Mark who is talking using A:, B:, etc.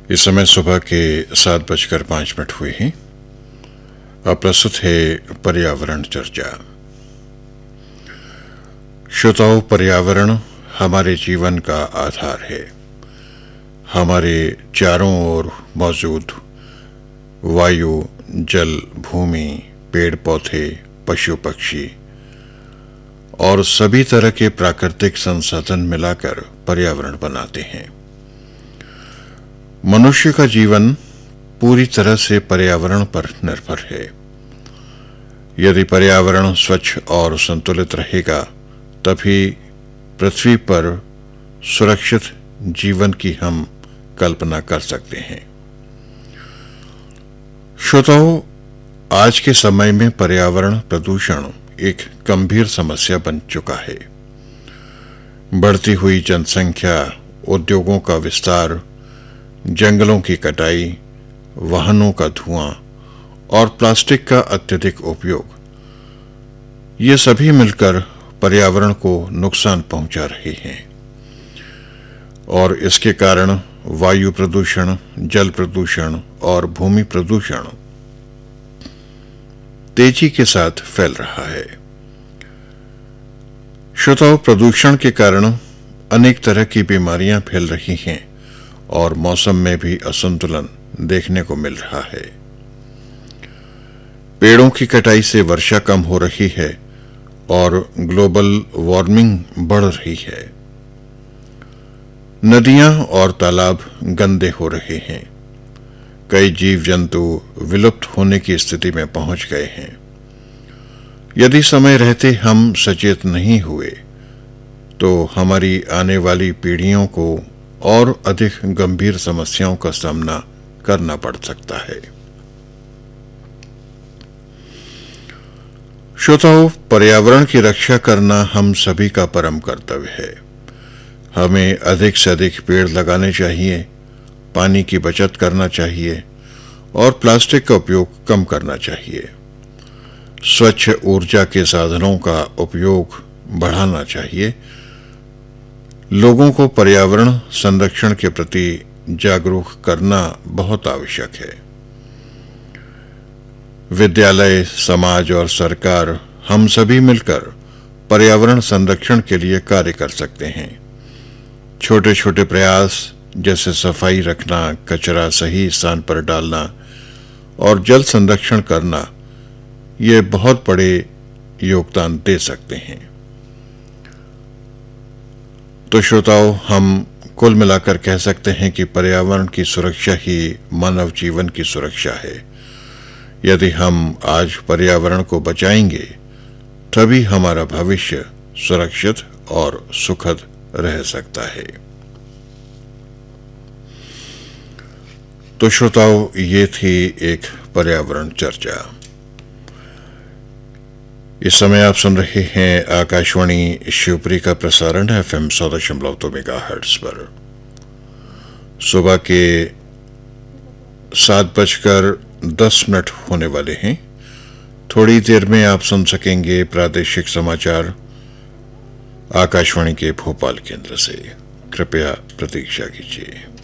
A: इस समय सुबह के 7:05 हुए हैं। अब प्रस्तुत है पर्यावरण चर्चा। श्रोताओं, पर्यावरण हमारे जीवन का आधार है। हमारे चारों ओर मौजूद वायु, जल, भूमि, पेड़ पौधे, पशु पक्षी और सभी तरह के प्राकृतिक संसाधन मिलाकर पर्यावरण बनाते हैं। मनुष्य का जीवन पूरी तरह से पर्यावरण पर निर्भर है। यदि पर्यावरण स्वच्छ और संतुलित रहेगा, तभी पृथ्वी पर सुरक्षित जीवन की हम कल्पना कर सकते हैं। श्रोताओं, आज के समय में पर्यावरण प्रदूषण एक गंभीर समस्या बन चुका है। बढ़ती हुई जनसंख्या, उद्योगों का विस्तार, जंगलों की कटाई, वाहनों का धुआं और प्लास्टिक का अत्यधिक उपयोग, ये सभी मिलकर पर्यावरण को नुकसान पहुंचा रहे हैं और इसके कारण वायु प्रदूषण, जल प्रदूषण और भूमि प्रदूषण तेजी के साथ फैल रहा है। श्रोताओं, प्रदूषण के कारण अनेक तरह की बीमारियां फैल रही हैं और मौसम में भी असंतुलन देखने को मिल रहा है। पेड़ों की कटाई से वर्षा कम हो रही है और ग्लोबल वार्मिंग बढ़ रही है। नदियां और तालाब गंदे हो रहे हैं। कई जीव जंतु विलुप्त होने की स्थिति में पहुंच गए हैं। यदि समय रहते हम सचेत नहीं हुए तो हमारी आने वाली पीढ़ियों को और अधिक गंभीर समस्याओं का सामना करना पड़ सकता है। श्रोताओं, पर्यावरण की रक्षा करना हम सभी का परम कर्तव्य है। हमें अधिक से अधिक पेड़ लगाने चाहिए, पानी की बचत करना चाहिए और प्लास्टिक का उपयोग कम करना चाहिए। स्वच्छ ऊर्जा के साधनों का उपयोग बढ़ाना चाहिए। लोगों को पर्यावरण संरक्षण के प्रति जागरूक करना बहुत आवश्यक है। विद्यालय, समाज और सरकार, हम सभी मिलकर पर्यावरण संरक्षण के लिए कार्य कर सकते हैं। छोटे छोटे प्रयास जैसे सफाई रखना, कचरा सही स्थान पर डालना और जल संरक्षण करना, ये बहुत बड़े योगदान दे सकते हैं। तो श्रोताओं, हम कुल मिलाकर कह सकते हैं कि पर्यावरण की सुरक्षा ही मानव जीवन की सुरक्षा है। यदि हम आज पर्यावरण को बचाएंगे, तभी हमारा भविष्य सुरक्षित और सुखद रह सकता है। तो श्रोताओं, ये थी एक पर्यावरण चर्चा। इस समय आप सुन रहे हैं आकाशवाणी शिवपुरी का प्रसारण FM 100.2 मेगाहर्ट्ज पर। सुबह के 7:10 होने वाले हैं। थोड़ी देर में आप सुन सकेंगे प्रादेशिक समाचार आकाशवाणी के भोपाल केंद्र से। कृपया प्रतीक्षा कीजिए।